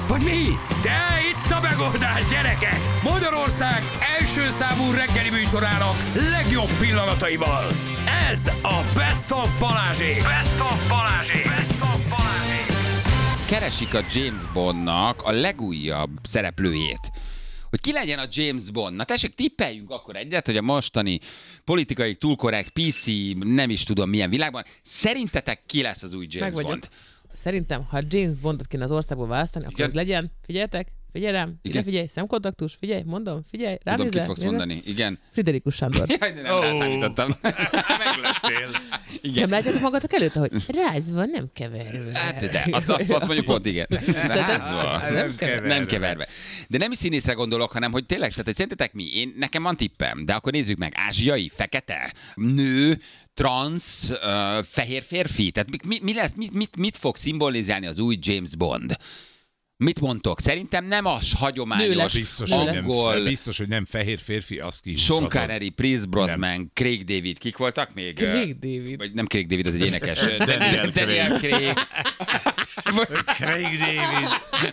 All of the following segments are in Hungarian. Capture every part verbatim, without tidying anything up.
Vagy mi? De itt a megoldás, gyerekek! Magyarország első számú reggeli műsorának legjobb pillanataival. Ez a Best of Balázsék! Best of Balázsék! Best of Balázsék! Keresik a James Bondnak a legújabb szereplőjét. Hogy ki legyen a James Bond? Na tessék, tippeljünk akkor egyet, hogy a mostani politikai túlkorrekt pé cé, nem is tudom milyen világban, szerintetek ki lesz az új James Bond? Szerintem, ha James Bondot kéne az országból választani, akkor Igen. az legyen, figyeljetek, figyelj rám, ide figyelj, szemkontaktus, figyelj, mondom, figyelj, rám Tudom, nézel, kit fogsz nézel? mondani, igen. Friderikus Sándor. Jaj, de nem oh. rászállítottam. Meglettél. Igen. Nem látjátok magatok előtte, hogy rázva, nem keverve. Hát de, azt, azt, azt mondjuk pont igen. Rázva. Nem keverve. Nem keverve. De nem is színészre gondolok, hanem hogy tényleg, tehát hogy szerintetek mi? Én, nekem van tippem, de akkor nézzük meg. Ázsiai, fekete, nő, transz, uh, fehér férfi. Tehát mi, mi lesz, mit, mit, mit fog szimbolizálni az új James Bond? Mit mondtok? Szerintem nem az hagyományos Biztos, hogy angol... nem, biztos, hogy nem fehér férfi, azt Sean kihúzhatod. Connery, Pierce Brosnan, Craig David, kik voltak még? Craig David. Vagy nem Craig David, az egy énekes. Daniel Daniel Craig. Craig David.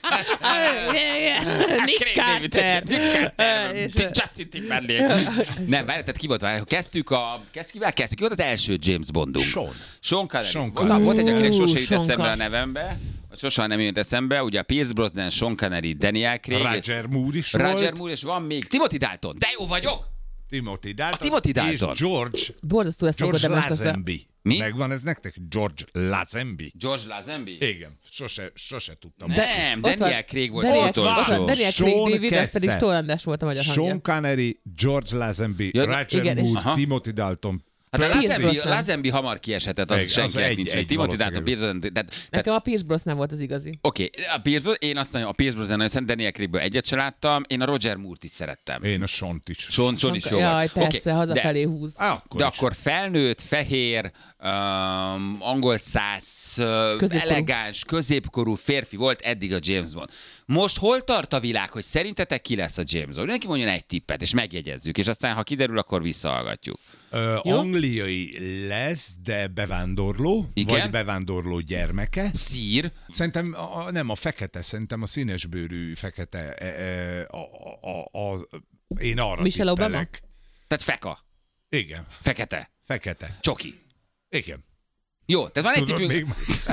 Nick Carter. Nick Carter. És- Justin Timberlake. Nem, várj, tehát ki volt, várj, kezdtük a... Kezd, kivel kezdtük? Ki volt az első James Bondunk? Sean. Sean Connery. Sean Volt, Connery. volt egy, akinek sose jut Sean eszembe a Connery. nevembe. Sosem nem jött eszembe. Ugye a Pierce Brosnan, Sean Connery, Daniel Craig. Roger Moore is Roger volt. Moore, és van még Timothy Dalton. De jó vagyok! Timothy Dalton. A Timothy Dalton. És George, Borzasztó lesz akkor, George de most lesz. Lazenby. Mi? Megvan ez nektek? George Lazenby. George Lazenby? Igen, sose, sose tudtam. Nem, Ott Daniel van. Craig volt Daniel, az utolsó. ott van, Daniel Craig Sean David, ez pedig kezdte. Stolandás volt a magyar hangja. Sean Connery, George Lazenby, Ja, Roger igen, és- Moore, Aha. Timothy Dalton. Hát a Pierce Lazenby, Brosnan. Lazenby hamar kiesetett, az Meg, az senkinek egy- nincs. egy Egy Timothy Dalton, valószínűleg. Pierce Brosnan, tehát, tehát Nekem a Pierce Brosnan volt az igazi. oké, okay, a Pierce, én azt mondom, a Pierce Brosnan nagyon szeretem, Daniel Craigből egyet sem láttam, én a Roger Moore-t is szerettem. Én a Sean-t is. Sean, Sean is jó Jaj, volt. persze, Oké, hazafelé de, húz. Á, akkor de is. akkor felnőtt, fehér, um, angol száz, uh, Középkorú. elegáns, középkorú férfi volt eddig a James Bond. Most hol tart a világ, hogy szerintetek ki lesz a James Bond? Mindenki mondjon egy tippet, és megjegyezzük, és aztán, ha kiderül, akkor visszahallgatjuk. Ö, Jó? angliai lesz, de bevándorló, Igen? vagy bevándorló gyermeke. Szír, Szerintem a, nem a fekete, szerintem a színesbőrű fekete. E, e, a, a, a, a, én arra Michelle Obama? tippelek. tehát feka, Igen, fekete, fekete. csoki. Igen. Jó, tehát van egy Tudod tippünk.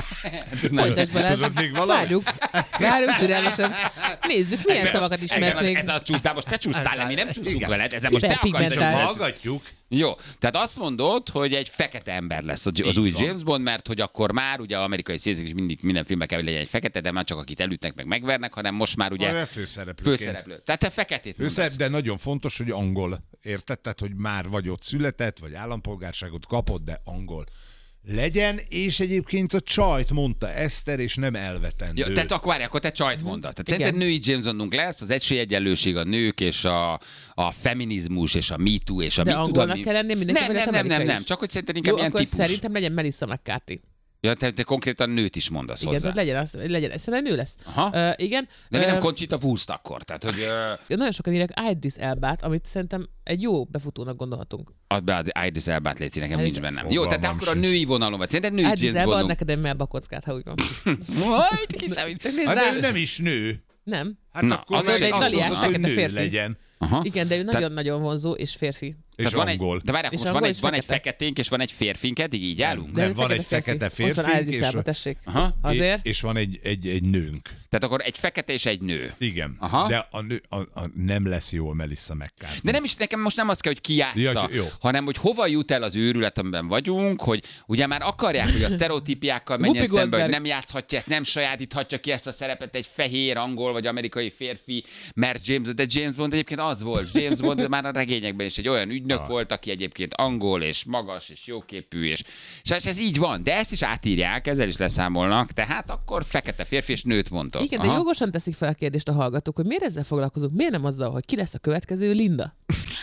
még, Folytasd, Balázs. tudod még valamit? Várjuk. Várjuk türelmesen. Nézzük, milyen szavakat ismersz ez, még. Ez a csúsztál, most te csúsztál le, mi nem csúszunk Igen. veled, ezen most te akarsz. Bepigmentált. hogy- Hallgatjuk. Jó, tehát azt mondod, hogy egy fekete ember lesz az, az új van. James Bond, mert hogy akkor már ugye amerikai színészek is mindig minden filmben kell, hogy legyen egy fekete, de már csak akit elütnek meg megvernek, hanem most már ugye Ugye, főszereplőként. főszereplő. Tehát te feketét Főszerep, mondasz. de nagyon fontos, hogy angol. Érted? Tehát, hogy már vagy ott született, vagy állampolgárságot kapott, de angol legyen, és egyébként a csajt mondta Eszter, és nem elvetendő. Ja, tehát akkor várj, akkor te csajt mondasz. Tehát szerinted Igen. női James Bondunk lesz, az egységegyenlőség, a nők és a, a feminizmus és a Me Too és a De mit angolnak tudom, mi- kell lenni, mindenki nem, vagy nem, lehet nem, nem, amerikai nem, is. csak hogy szerinted inkább Jó, ilyen akkor típus. szerintem legyen Melissa McCarthy. Ja, te, te konkrétan nőt is mondasz Igen, hozzá. hogy legyen, az, legyen. Szerintem nő lesz. Aha. Uh, igen. De miért nem Ö, Conchita Wurst akkor? Tehát, hogy uh, Nagyon sokan írják Idris Elbát, amit szerintem egy jó befutónak gondolhatunk. add be az Idris Elbát, légy nekem nincs bennem. Jó, Fogalmam tehát akkor a sincs. női vonalon vagy. Szerinted női Idris James Elba ad Bondunk? neked egy melbakockát, ha úgy van. Majd ki semmit. Csak nézd Hát rá. de ő nem is nő. Nem. Hát Na, akkor az meg egy azt Daliás mondod, hogy fekete nő férfi. legyen. Aha. Igen, de ő Tehát- nagyon-nagyon vonzó és férfi. És Tehát van angol. egy, de várják, És most van angol egy, és van egy fekete. feketénk, és van egy férfink, eddig így állunk? De Nem, ő van egy fekete Ott van férfink, Idris és- Elba, tessék. Aha. Azért. És van egy, egy, egy nőnk. Tehát akkor egy fekete és egy nő. Igen. Aha. De a nő a, a nem lesz jól Melissa McCarthy. De nem is, nekem most nem az kell, hogy ki játsza, Ja, jó. hanem hogy hova jut el az őrület, amiben vagyunk, hogy ugye már akarják, hogy a sztereotípiákkal menjen Whoopi szembe, hogy Goldberg. nem játszhatja ezt, nem sajátíthatja ki ezt a szerepet egy fehér, angol vagy amerikai férfi, mert James, de James Bond egyébként az volt. James Bond már a regényekben is egy olyan ügynök Ah. volt, aki egyébként angol és magas és jóképű, és, és ez, ez így van, de ezt is átírják, ezzel is leszámolnak, tehát akkor fekete férfi és nőt mondtok. Igen, de Aha. jogosan teszik fel a kérdést a hallgatók, hogy miért ezzel foglalkozunk, miért nem azzal, hogy ki lesz a következő Linda?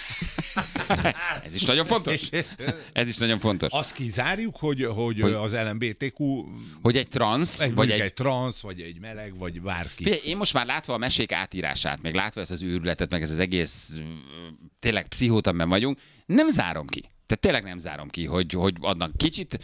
Ez is nagyon fontos. Ez is nagyon fontos. Azt kizárjuk, hogy, hogy, Hogy- az el em bé té kú Hogy egy transz, egy, vagy egy, egy... egy transz, vagy egy meleg, vagy bárki. Figyelj, én most már látva a mesék átírását, meg látva ezt az őrületet, meg ez az egész mm, tényleg pszichót, amiben vagyunk, nem zárom ki. Tehát tényleg nem zárom ki, hogy, hogy adnak kicsit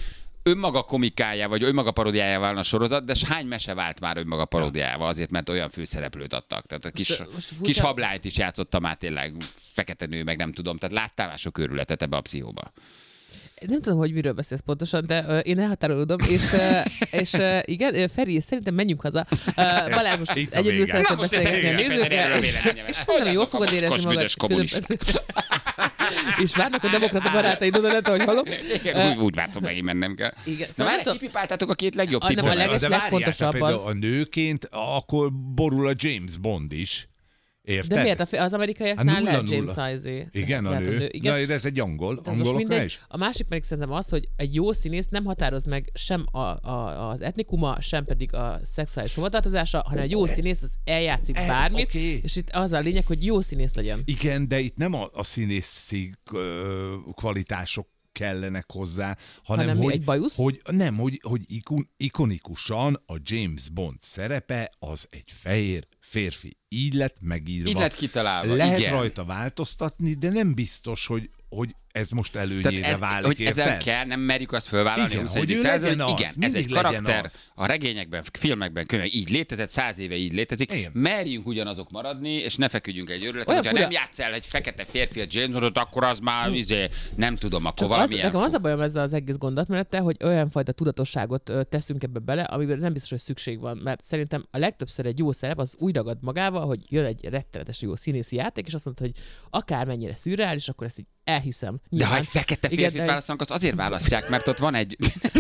önmaga komikájá, vagy önmaga paródiájával válna a sorozat, de hány mese vált már önmaga paródiával, azért, mert olyan főszereplőt adtak. Tehát a kis, Most- most kis furcsa- hablányt is játszottam már tényleg, fekete nő, meg nem tudom. Tehát láttál már sok őrületet ebbe a pszichóba. Nem tudom, hogy miről beszélsz pontosan, de uh, én elhatárolódom, és, uh, és uh, igen, uh, Feri, szerintem menjünk haza. Uh, Balázs, most Itt a egyedül vége. szeretnék Na, most beszélgetni a ez egy nézőkkel, erről és, véleményem. és szerintem jól fogod érezni magad. Büdös kommunista. különböző- És várnak a demokrata barátaid oda lent, ahogy hallom. Igen, úgy, úgy vártam, megint mennem kell. Igen, Na szóval már nem tudom- kipipáltátok a két legjobb Ah, nem, típust. a leges- De várjál, legfontosabb te például az- a nőként, akkor borul a James Bond is. Érted? De miért? A fi- Az amerikaiaknál Hát nulla lehet nulla. James Sizé. Igen, a Lehet nő. Igen. Na, de ez egy angol. Tehát most Angoloknál mindegy. is? A másik pedig szerintem az, hogy egy jó színész nem határoz meg sem a, a, az etnikuma, sem pedig a szexuális hovatartozása, hanem egy jó színész az eljátszik Eh, bármit, oké. és itt az a lényeg, hogy jó színész legyen. Igen, de itt nem a, a színészi ö, kvalitások kellenek hozzá, hanem, Hanem mi, hogy, egy bajusz? hogy nem, hogy, hogy ikon, ikonikusan a James Bond szerepe az egy fehér férfi. Így lett megírva. Így lett kitalálva, Lehet igen. rajta változtatni, de nem biztos, hogy, hogy ez most előnyére Tehát ez, válik, hogy ezzel érted? kell, nem merjük azt fölvállalni Igen, a huszonegyedik hogy ő legyen században. az, Igen, ez mindig egy legyen karakter, az. a regényekben, filmekben, könyvekben így létezett, száz éve így létezik. Igen. Merjünk ugyanazok maradni, és ne feküdjünk egy őrületet. Olyan Hogyha fura- nem játsz el egy fekete férfi a James Bondot, akkor az már izé, nem tudom, akkor Csak az, valamilyen... nekem az fog- a bajom ezzel az egész gondolatmenettel, hogy olyan fajta tudatosságot ö, teszünk ebbe bele, amiben nem biztos, hogy szükség van. Mert szerintem a legtöbbször egy jó szerep az úgy ragad magával, hogy jön egy rettenetes jó színészi játék, és azt mondod, hogy akármennyire szürreális, akkor ezt így elhiszem. De ha Nyilván. egy fekete Igen, férfit de- választanak, azt azért választják, mert ott van egy...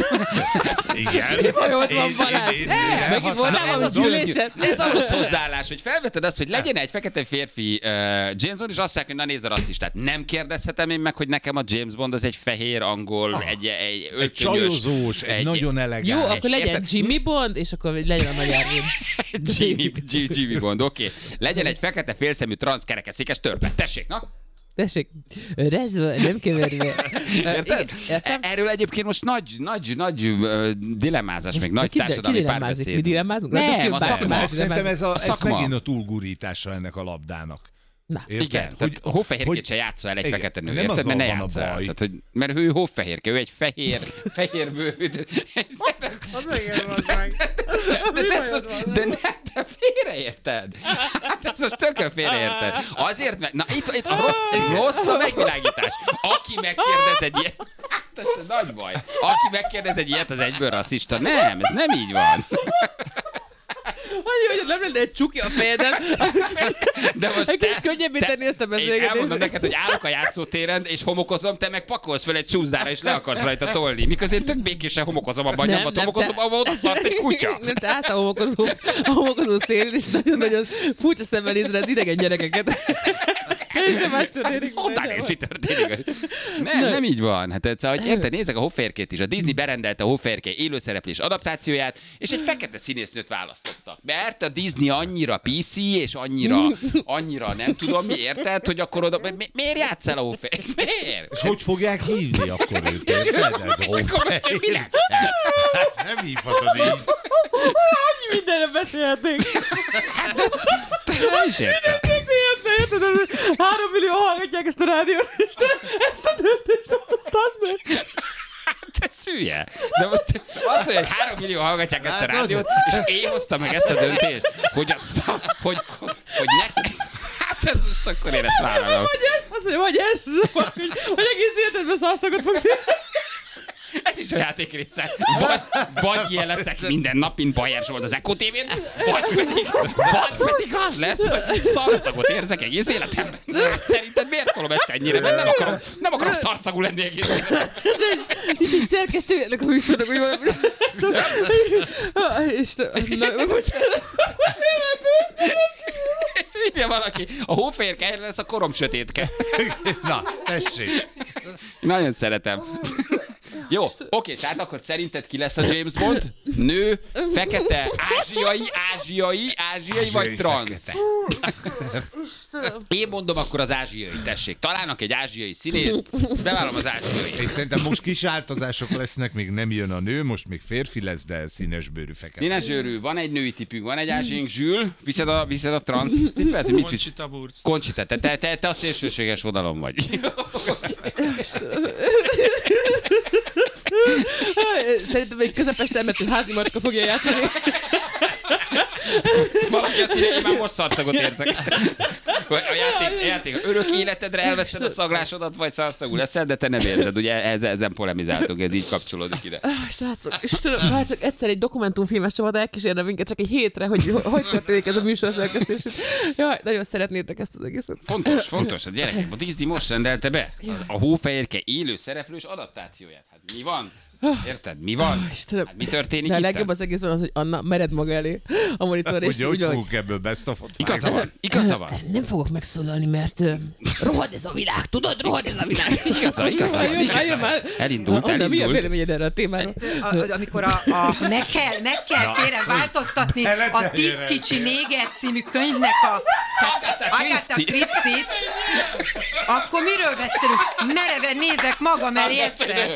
Igen. Baj, ott van Én- Balázs. én- én- Ne, én- megint voltál Na, valami ez a szülésen. Ez a rossz hozzáállás, hogy felveted azt, hogy legyen egy fekete férfi uh, James Bond, és azt mondják, hogy na nézd a rasszistát. Nem kérdezhetem én meg, hogy nekem a James Bond az egy fehér, angol, ah, egy, egy, Egy öltönyös, csajozós, egy, egy nagyon elegáns. Jó, akkor legyen Érted? Jimmy Bond, és akkor legyen a nagy Árvin. Jimmy, Jimmy Bond, oké. Okay. Legyen egy fekete félszemű transzkerekesszékes törpe. Tessék, na? Tessék, rezve, nem keverve. Érted? Értem? Erről egyébként most nagy, nagy, nagy uh, dilemmázás, még nagy ki, társadalmi ki dilemmázik? párbeszéd. Mi dilemmázunk? Nem, Látok, ki a bárki szakma. más Azt szerintem ez, a, A ez szakma. megint a túlgurítása ennek a labdának. Na. Érted? Igen, hogy, hogy hófehérkét se játsza el egy igen, fekete nő, nem érted? azzal Mert ne van a játsza el. baj. Tehát, hogy, mert ő hófehérke, ő egy fehér, fehér bőrű. De, de, ez most, de nem, te félreérted. Hát ez most tökre félreérted. Azért, mert, na itt, itt a rossz, rossz a megvilágítás. Aki megkérdez egy ilyet, hát ez nagy baj. Aki megkérdez egy ilyet, az egyből rasszista. Nem, ez nem így van. Hogy, hogy nem lenne egy csuki a fejeden. De most Egy te, kicsit könnyebbi tenni ezt a Én beszélgetést. elmondom neked, hogy állok a játszótéren, és homokozom, te meg pakolsz fel egy csúszdára, és le akarsz rajta tolni. Miközben én tök békésen homokozom abban, Nem, nyomot nem, homokozom, te- ahol oda szart egy kutya. Nem, te állsz a homokozó, a homokozó szélén, és nagyon-nagyon furcsa szemmel nézed az idegen gyerekeket. És nem más történik. Honnan néz, mi történik? Nem, nem így van. Hát ez, hogy érted, nézzek a hófehérkét is. A Disney berendelte a hófehérke élőszereplés adaptációját, és egy fekete színésznőt választottak. Mert a Disney annyira pé cé, és annyira, annyira nem tudom mi, érted, hogy akkor oda... Mi, miért játsszál a hófehérkét? Miért? És hogy fogják hívni akkor őt? Érted? Ez Akkor most mi lesz? Nem hívhatod így. Mindenre beszélhetnénk. Nem is értem. Érted, három millió hallgatják ezt a rádiót, és te ezt a döntést hoztad meg. Te szülye! De most az, hogy három millió hallgatják ezt a Hát, rádiót, és én hoztam meg ezt a döntést, hogy a szak, hogy, hogy ne... Hát ez most akkor én ezt vállalom. Vagy ez, azt mondja, vagy ez, vagy, hogy, hogy egész életedben szarszakot fogsz Ez is a játék része. Vagy, vagy ilyen leszek minden nap, mint Bajer Zsolt az Echo té vén, vagy pedig, vagy pedig az lesz, hogy szarszagot érzek egész életemben. Hát szerinted miért tolom ezt ennyire? Mert nem akarok, nem akarok szarszagú lenni egész életemben. Nincs egy szerkesztő ennek a műsornak, hogy valami... És na, bocsánat. És hívja valaki, a hófehérke helyre lesz a korom sötétke. Na, tessék. Nagyon szeretem. Jó, oké, tehát akkor szerinted ki lesz a James Bond? Nő, fekete, ázsiai, ázsiai, ázsiai vagy transz? Én mondom akkor az ázsiai, tessék. Találnak egy ázsiai színészt, bevállalom az ázsiai. És szerintem most kis változások lesznek, még nem jön a nő, most még férfi lesz, de színesbőrű fekete. Színes zsőrű, van egy női tipünk, van egy ázsiaink, Zsül, viszed a, viszed a transz tippet, hogy mit visz? Conchita Wurst. Conchita, te, te, te, te a szélsőséges oldalon vagy. Szerintem egy közepes termetű házi macska fogja játszani. Valaki azt írja, én már most szarszagot érzek. A játék, a játék örök életedre elveszed a szaglásodat, vagy szarszagú leszel, de te nem érzed. Ugye ez, ezen polemizáltunk, ez így kapcsolódik ide. Srácok, Istenem, hát csak egyszer egy dokumentumfilmes csapat elkísérne minket csak egy hétre, hogy hogy történik ez a műsor szerkesztés. Jaj, nagyon szeretnétek ezt az egészet. Fontos, fontos. A gyerekek, a Disney most rendelte be a Hófehérke élő szereplős adaptációját. Hát mi van? Érted? Mi van? Istenem. Hát mi történik De a itt? legjobb az egészben az, hogy Anna mered maga elé a monitor, és Hogy hogy úgy, hogy fogunk ebből beszofot Igaza van, igaza van. nem fogok megszólalni, mert uh, rohad ez a világ, tudod? Rohad ez a világ. Igaza, igaza van, Jön, igaza jön van. már. Elindult, Anna, mi a elindult. véleményed erre a témáról? A, amikor a, a meg kell, meg kell kérem változtatni a Tíz kicsi néger című könyvnek a Agatha Agatha Christie. Christie-t, akkor miről beszélünk? Mereven nézek magam elé ezt.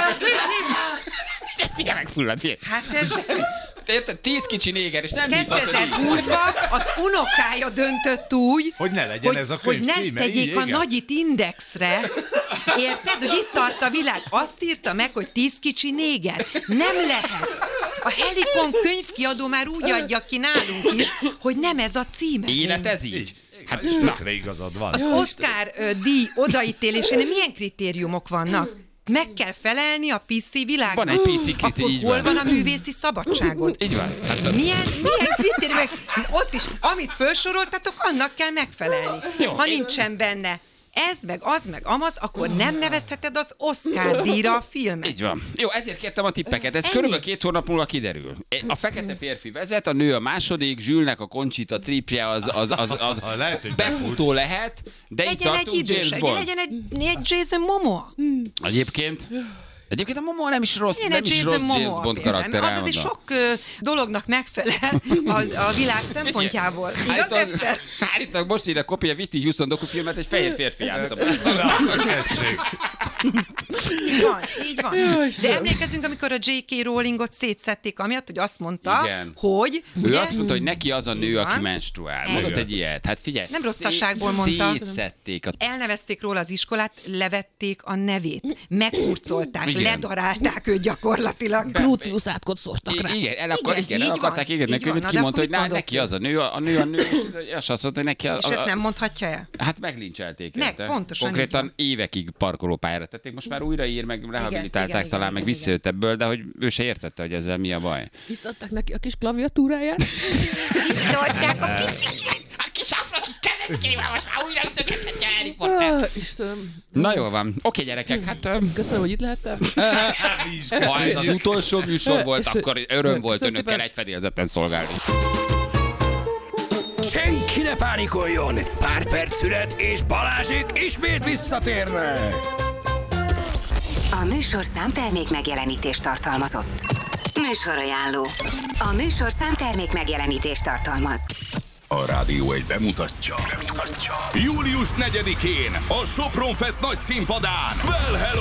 Figyelj meg, fullad, figyelj. Hát ez Érted? Tíz kicsi néger, és nem hívhatod így. kétezer-húszban az unokája döntött úgy, Hogy ne legyen hogy, ez a hogy könyv ne címe, tegyék így, a igen. nagyit indexre. Érted? Hogy itt tart a világ. Azt írta meg, hogy tíz kicsi néger. Nem lehet. A Helikon könyvkiadó már úgy adja ki nálunk is, hogy nem ez a címe. Élet ez így? Hát tökre igazad van. Az Oscar ö, díj odaítélésénél milyen kritériumok vannak? Meg kell felelni a pé cé világnak. Van egy pé cé kritérium, Akkor így hol van. van a művészi szabadságod? Így van. Hát, Milyen, milyen kritériumok? Ott is, amit felsoroltatok, annak kell megfelelni. Jó. Ha nincsen benne ez, meg az, meg amaz, akkor nem nevezheted az Oscar díjra a filmet. így van. Jó, ezért kértem a tippeket. Ez Ennyi. körülbelül két hónap múlva kiderül. A fekete férfi vezet, a nő a második, Zsülnek a Conchita tripje az, az, az, az, az Lehet, hogy befutó lehet, de itt Legyen egy tartunk idős, James legyen, Bond. legyen egy, egy Jason Momoa. Egyébként Egyébként a Momoa nem is rossz, Legyen nem egy is Jason rossz James Momoa Bond például, karakter. mert az azért elmondom. sok ö, dolognak megfelel a, a világ szempontjából. Igaz, Állítólag- Eszter? Állítólag most írja Kopi a Whitney Houston dokufilmet, egy fehér férfi játsza. Így van, így van. De emlékezünk, amikor a jé ká Rowlingot szétszették, amiatt, hogy azt mondta, Igen. hogy... Ő ugye, azt mondta, hogy neki az a nő, Így aki van. menstruál. Igen. Mondott egy ilyet. Hát figyelj. Nem rosszasságból szét- mondta. Szétszették a... elnevezték róla az iskolát, levették a nevét, megkurcolták, Igen. ledarálták őt gyakorlatilag. Krúciusz átkodszortak rá. I- igen, el, akar, Igen, igen, így el van, akarták égetni így a könyvet, van. Na, de kimondta, hogy akkor na, mit neki mondott az a nő, a, a nő a nő, és azt mondta, hogy neki a, És a, ezt a, nem mondhatja el? Hát meglincselték. Meg, érte? pontosan így Konkrétan van. évekig parkolópályára tették, most már újraír, meg rehabilitálták igen, talán, igen, meg igen, visszajött ebből, de hogy ő se értette, hogy ezzel mi a baj. Visszadták neki a kis klaviatúráját. Visszaadják a picikét. A kis afraki kezecskével most már újra ütögethetja Harry Potter. Ah, Istenem. Na jól van. Oké, gyerekek, hát öm, Köszönöm, hogy itt lehettem. ha ez az utolsó műsor volt, És- akkor öröm volt Köszönöm önökkel szépen. egy fedélzeten szolgálni. Senki ne pánikoljon! Pár perc szület, és Balázsék ismét visszatérnek! A műsorszám termék megjelenítést tartalmazott. Műsorajánló. A műsorszám termék megjelenítést tartalmaz. A Rádió egy bemutatja. bemutatja. Július negyedikén a Sopron Fest nagy színpadán Well Hello